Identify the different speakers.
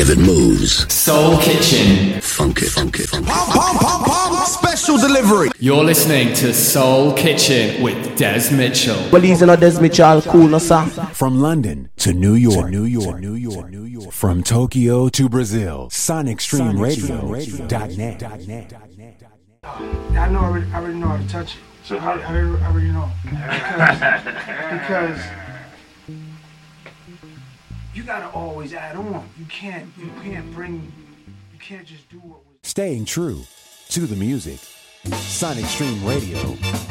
Speaker 1: If it moves,
Speaker 2: Soul Kitchen.
Speaker 1: Funk it.
Speaker 3: Pom, pom, pom, pom, special delivery.
Speaker 2: You're listening to Soul Kitchen with Des Mitchell.
Speaker 4: Well, he's not Des Mitchell, cool, no sir.
Speaker 5: From London to New York, from Tokyo to Brazil, SonicStreamRadio.net.
Speaker 6: I know. I already know how to touch it. So I already know because you gotta always add on. You can't just do what.
Speaker 5: Staying true to the music, SonicStreamRadio.net.